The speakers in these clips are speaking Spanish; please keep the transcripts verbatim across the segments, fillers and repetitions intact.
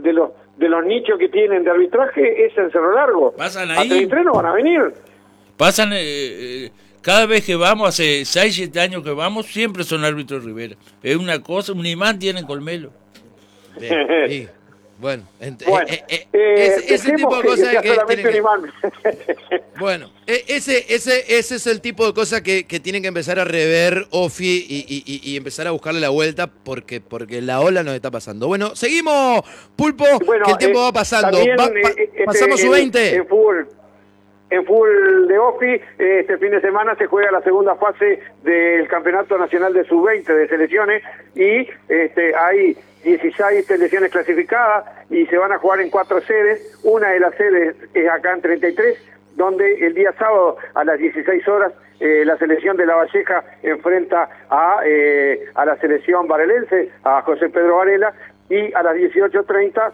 de los de los nichos que tienen de arbitraje es en Cerro Largo. Pasan A ahí. treinta y tres no van a venir. Pasan, eh, eh, cada vez que vamos, hace seis, siete años que vamos, siempre son árbitros Rivera. Es una cosa, un imán tienen Colmelo. Bien, sí. Bueno, ent- Bueno, eh, eh, eh, ese, ese dejemos tipo de que cosas sea que solamente tienen un que- imán. Bueno, eh, ese, ese, ese es el tipo de cosas que, que tienen que empezar a rever Ofi y, y, y- y empezar a buscarle la vuelta porque, porque la ola nos está pasando. Bueno, seguimos, Pulpo, Bueno, que el tiempo eh, va pasando. también, Va- pa- eh, este, pasamos su en- veinte. En fútbol, en fútbol de O F I, eh, este fin de semana se juega la segunda fase del Campeonato Nacional de sub veinte de selecciones y este, hay dieciséis selecciones clasificadas y se van a jugar en cuatro sedes. Una de las sedes es acá en treinta y tres, donde el día sábado a las dieciséis horas eh, la selección de La Valleja enfrenta a, eh, a la selección varelense, a José Pedro Varela, y a las dieciocho treinta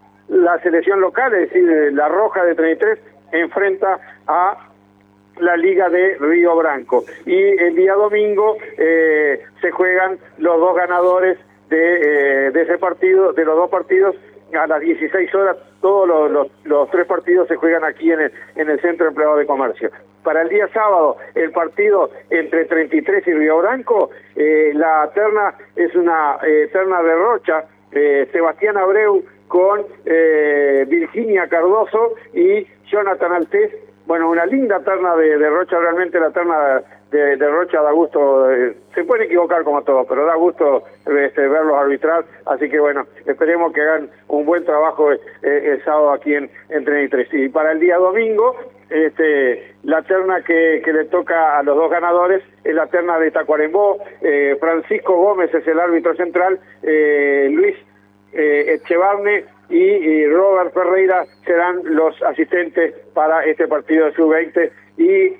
la selección local, es decir, la Roja de treinta y tres, enfrenta a la Liga de Río Branco. Y el día domingo eh, se juegan los dos ganadores de, eh, de ese partido, de los dos partidos, a las dieciséis horas. Todos los, los, los tres partidos se juegan aquí en el, en el Centro Empleado de Comercio. Para el día sábado, el partido entre treinta y tres y Río Branco, eh, la terna es una eh, terna de Rocha, eh, Sebastián Abreu con eh, Virginia Cardoso y Jonathan Altés. Bueno, una linda terna de, de Rocha, realmente la terna de, de Rocha da gusto, eh, se puede equivocar como todo, pero da gusto este, verlos arbitrar, así que bueno, esperemos que hagan un buen trabajo eh, el sábado aquí en, en treinta y tres. Y para el día domingo, este, la terna que, que le toca a los dos ganadores es la terna de Tacuarembó. eh, Francisco Gómez es el árbitro central, eh, Luis eh, Echevarne y, y Robert Ferreira serán los asistentes para este partido de sub veinte y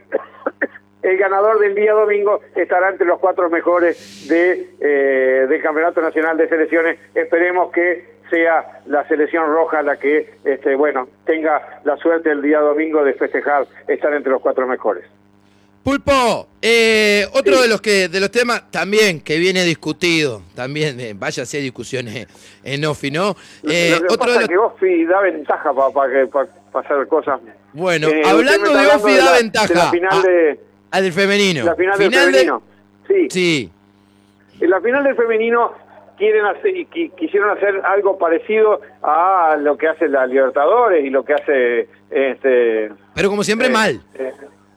el ganador del día domingo estará entre los cuatro mejores de eh, del Campeonato Nacional de Selecciones. Esperemos que sea la selección roja la que este bueno tenga la suerte el día domingo de festejar estar entre los cuatro mejores. Pulpo, eh, otro Sí. de los que de los temas también que viene discutido, también, eh, vaya si hay discusiones en Ofi, ¿no? Eh, Lo que otro pasa de es los, que Ofi da ventaja para pa, que pa, pa hacer cosas. bueno, Eh, hablando usted me de está Ofi hablando da la- ventaja. de la final Ah, de ah, del femenino. la final, del de- femenino. Sí. Sí. En la final del femenino quieren hacer y qui- quisieron hacer algo parecido a lo que hace la Libertadores y lo que hace este Pero como siempre eh, mal. eh,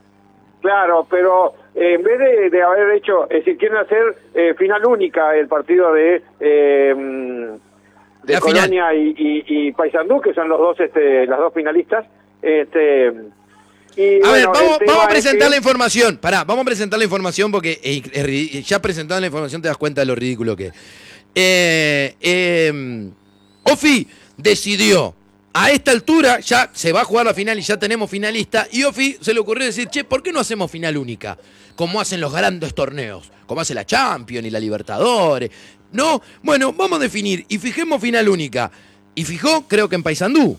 claro, pero eh, en vez de, de haber hecho, es decir, quieren hacer eh, final única el partido de eh, de La Colonia y, y, y Paysandú, que son los dos este las dos finalistas. Este y A ver, bueno, vamos, el tema vamos a es presentar que- la información. Pará, vamos a presentar la información porque eh, es ri- ya presentando la información te das cuenta de lo ridículo que es. Eh, eh, Ofi decidió, a esta altura ya se va a jugar la final y ya tenemos finalista, y Ofi se le ocurrió decir, che, ¿por qué no hacemos final única? Como hacen los grandes torneos, como hace la Champions y la Libertadores. No, bueno, vamos a definir y fijemos final única. Y fijó, creo que en Paysandú.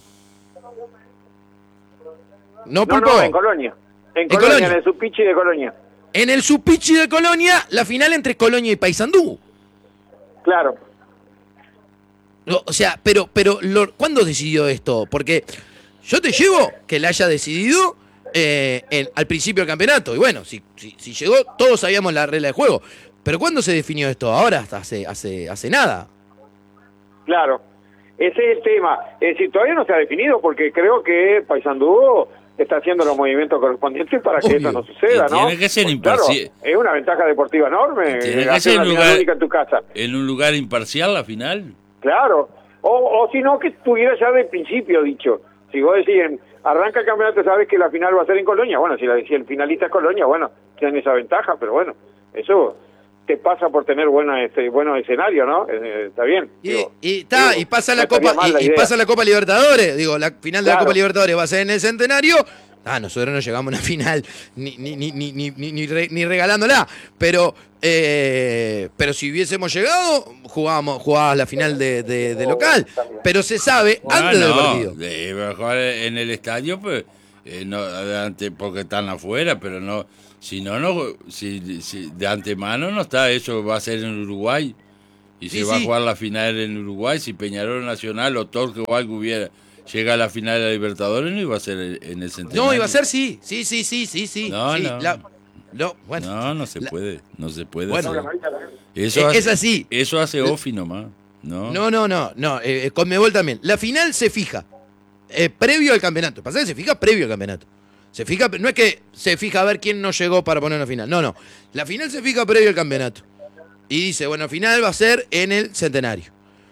¿No, No, Pulpo? no, en Colonia. En, En Colonia, Colonia. en el Supichi de Colonia. En el Supichi de Colonia, la final entre Colonia y Paysandú. Claro. No, o sea, pero, pero lo- ¿cuándo decidió esto? Porque yo te llevo que la haya decidido eh, en- al principio del campeonato. Y bueno, si, si, si llegó, todos sabíamos la regla de juego. Pero ¿cuándo se definió esto? Ahora, hasta hace, hace, hace nada. Claro, ese es el tema. Es decir, todavía no se ha definido porque creo que Paysandú está haciendo los movimientos correspondientes para que Obvio. eso no suceda, Y ¿no? tiene que ser Pues imparcial. claro, es una ventaja deportiva enorme Tiene que hacer ser una en final lugar- única en tu casa. En un lugar imparcial la final. Claro, o, o si no, que estuviera ya del principio dicho. Si vos decís, en- arranca el campeonato, sabes que la final va a ser en Colonia. Bueno, si, la, si el finalista es Colonia, bueno, tienen esa ventaja, pero bueno, eso te pasa por tener buena, este, buenos escenarios, ¿no? Eh, está bien. Y, digo, y, ta, digo, y pasa no la estaría Copa mal la y, y idea. pasa la Copa Libertadores. Digo, la final de la Claro. Copa Libertadores va a ser en el Centenario. Ah, nosotros no llegamos a una final ni, ni, ni, ni, ni, ni, ni re- ni regalándola. Pero eh, pero si hubiésemos llegado, jugábamos, jugabas la final de, de, de local. Pero se sabe Ah, antes del no, partido. de mejor en el estadio, pues, eh, no, adelante, porque están afuera, pero no, si no, no, si, si de antemano no está, eso va a ser en Uruguay. Y Sí, se va sí. a jugar la final en Uruguay. Si Peñarol Nacional o Torque o algo hubiera llega a la final de la Libertadores, no iba a ser en el centenario. No, iba a ser sí. Sí, sí, sí, sí, sí. No, sí. no. La- no, bueno. No, no se La- puede. No se puede Bueno, hacer. es- Eso hace, es así. Eso hace Ofi nomás. No, No, no, no, no. Eh, Conmebol también. La final se fija eh, previo al campeonato. Pasa que se fija previo al campeonato. Se fija, no es que se fija a ver quién no llegó para poner una final. No, no. La final se fija previo al campeonato. Y dice, bueno, la final va a ser en el centenario.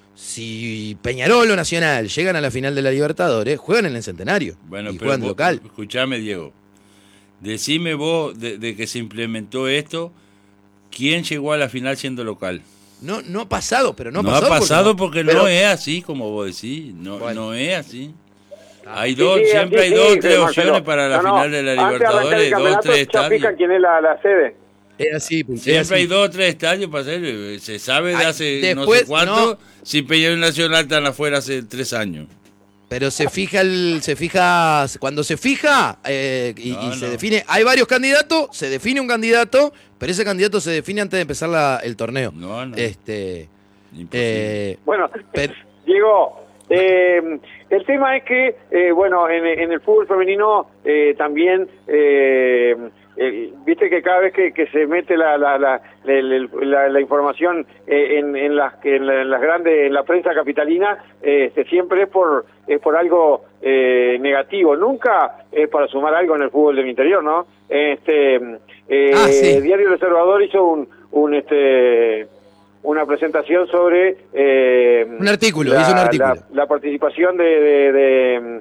Si Peñarol o Nacional llegan a la final de la Libertadores, juegan en el centenario. Bueno, y pero juegan vos, local. escuchame, Diego. Decime vos, de, de que se implementó esto, ¿quién llegó a la final siendo local? No, no ha pasado, pero no ha No pasado. ha pasado porque no, pero- porque no es así, como vos decís. No, Bueno. no es así. Hay Sí, dos, sí, siempre así hay dos o sí, tres Marcelo. opciones para la No, no, final de la antes de arrancar el Libertadores, dos o campeonato, tres ya fijan estadios. quién es la, la sede. Es así, es Siempre así. hay dos o tres estadios para hacer. eh, Se sabe de Ay, hace después, no sé cuánto. no. Si Peñarol Nacional están afuera hace tres años. Pero se fija el, se fija, cuando se fija eh, y, No, y se no. define, hay varios candidatos, se define un candidato, pero ese candidato se define antes de empezar la- el torneo. No, no. Este, Imposible. eh, Bueno, pero- Diego, eh, el tema es que, eh, bueno, en, en el fútbol femenino eh, también, eh, eh, viste que cada vez que, que se mete la la, la, la, la- la información eh, en, en, las, en, la- en las grandes, en la prensa capitalina, eh, este, siempre es por es por algo eh, negativo, nunca es para sumar algo en el fútbol del interior, ¿no? Este, eh, Ah, sí. Diario El Observador hizo un, un este una presentación sobre eh, Un artículo, la, hizo un artículo. la, la participación de, de, de,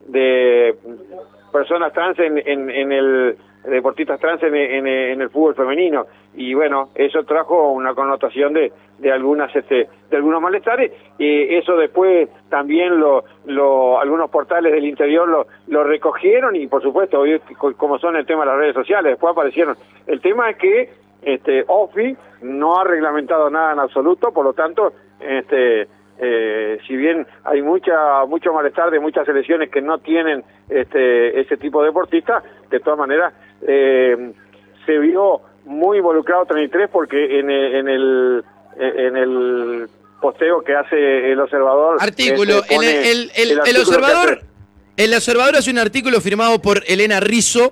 de personas trans en, en, en el deportistas trans en, en, en el fútbol femenino, y bueno, eso trajo una connotación de, de algunas este de algunos malestares, y eso después también lo, lo algunos portales del interior lo, lo recogieron, y por supuesto, hoy, como son el tema de las redes sociales, después aparecieron. El tema es que este Ofi no ha reglamentado nada en absoluto, por lo tanto, este eh, si bien hay mucha mucho malestar de muchas selecciones que no tienen este ese tipo de deportistas, de todas maneras eh, se vio muy involucrado treinta y tres, porque en el, en el en el posteo que hace el Observador, artículo, este, el, pone el, el, el artículo que observador, hace- el observador hace un artículo firmado por Elena Rizzo,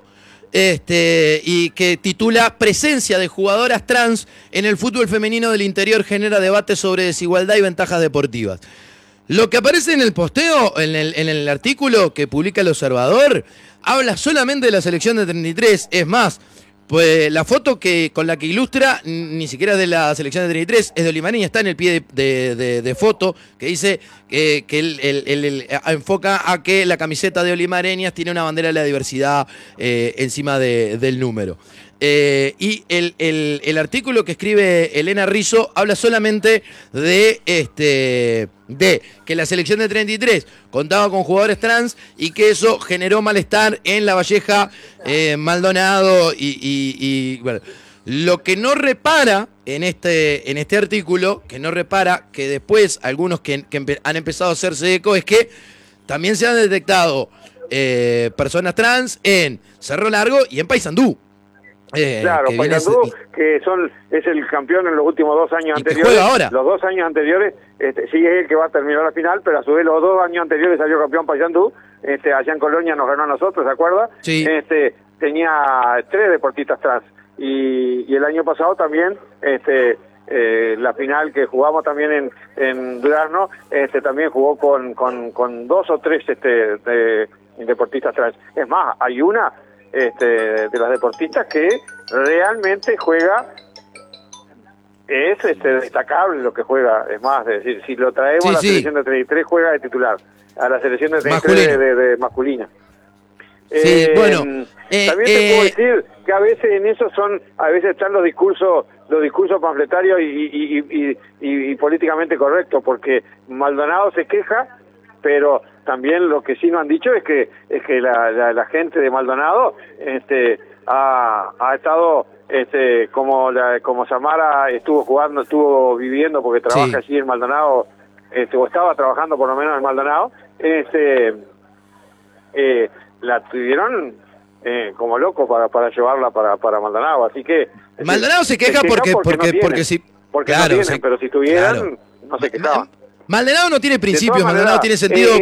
este, y que titula Presencia de jugadoras trans en el fútbol femenino del interior genera debate sobre desigualdad y ventajas deportivas. Lo que aparece en el posteo, en el, en el artículo que publica el Observador, habla solamente de la selección de treinta y tres. Es más, pues la foto que con la que ilustra ni siquiera es de la selección de treinta y tres, es de Olimareña, está en el pie de, de- de- de foto, que dice que, que él, él- él- él enfoca a que la camiseta de Olimareñas tiene una bandera de la diversidad eh, encima de- del número. Eh, y el, el- el artículo que escribe Elena Rizzo habla solamente de este de que la selección de treinta y tres contaba con jugadores trans y que eso generó malestar en La Valleja, eh, Maldonado y, y- y, bueno, lo que no repara en este, en este artículo, que no repara que después algunos que, que empe- han empezado a hacerse eco, es que también se han detectado eh, personas trans en Cerro Largo y en Paysandú. Eh, Claro, que viene Paysandú, ese- que son es el campeón en los últimos dos años Y que anteriores. juega ahora. Los dos años anteriores, este, sí es el que va a terminar la final, pero a su vez los dos años anteriores salió campeón Paysandú. Este, allá en Colonia nos ganó a nosotros, ¿se acuerda? Sí. Este, tenía tres deportistas trans, y, y el año pasado también, este, eh, la final que jugamos también en, en Durazno, este, también jugó con, con, con dos o tres este, de- deportistas trans. Es más, hay una este, de las deportistas que realmente juega, es este, destacable lo que juega. Es más, es decir, si lo traemos Sí, a la sí. selección de treinta y tres, juega de titular, a la selección de treinta y tres de, Masculina. de- de masculina. Sí, bueno, eh, también te eh, puedo decir que a veces en eso son, a veces están los discursos, los discursos panfletarios y, y, y, y, y- y políticamente correctos, porque Maldonado se queja, pero también lo que sí nos han dicho es que es que la, la, la gente de Maldonado este ha, ha estado este como la, como Samara estuvo jugando, estuvo viviendo, porque trabaja Sí. allí en Maldonado, este, o estaba trabajando por lo menos en Maldonado, este eh, la tuvieron eh, como loco para para llevarla para para Maldonado, así que Maldonado se queja porque no porque tiene. porque si porque Claro, no tienen, sí, pero si tuvieran, claro. no se quejaban. Maldonado no tiene principios, De todas Maldonado maneras, tiene sentido eh,